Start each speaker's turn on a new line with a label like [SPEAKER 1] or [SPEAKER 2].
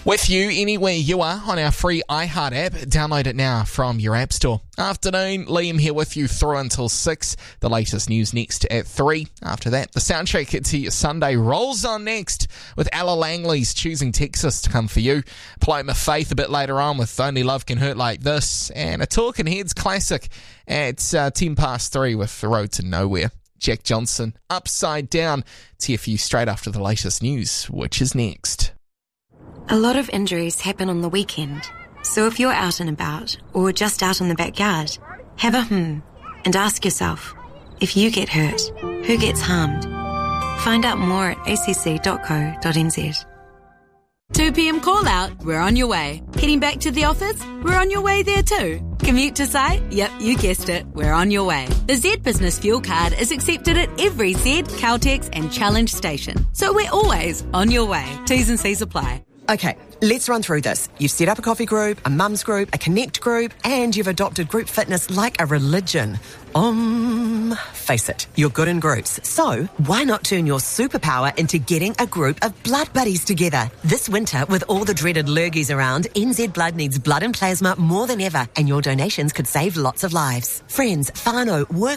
[SPEAKER 1] With you anywhere you are on our free iHeart app. Download it now from your app store. Afternoon, Liam here with you through until 6. The latest news next at 3. After that, the soundtrack to your Sunday rolls on next with Ella Langley's Choosing Texas to come for you. Paloma Faith a bit later on with Only Love Can Hurt Like This. And a Talking Heads classic at 10 past 3 with The Road to Nowhere. Jack Johnson, Upside Down. TFU straight after the latest news, which is next.
[SPEAKER 2] A lot of injuries happen on the weekend, so if you're out and about or just out in the backyard, have a and ask yourself, if you get hurt, who gets harmed? Find out more at acc.co.nz.
[SPEAKER 3] 2 p.m. call out, we're on your way. Heading back to the office, we're on your way there too. Commute to site? Yep, you guessed it, we're on your way. The Z Business Fuel Card is accepted at every Z, Caltex and Challenge station. So we're always on your way. T's and C's apply.
[SPEAKER 4] Okay, let's run through this. You've set up a coffee group, a mums group, a connect group, and you've adopted group fitness like a religion. Face it, you're good in groups. So, why not turn your superpower into getting a group of blood buddies together? This winter, with all the dreaded lurgies around, NZ Blood needs blood and plasma more than ever, and your donations could save lots of lives. Friends, whānau, work